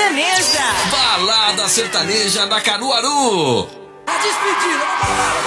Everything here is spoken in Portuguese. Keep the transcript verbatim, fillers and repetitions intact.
Sertaneja. Balada Sertaneja da Caruaru. A despedida, vamos lá.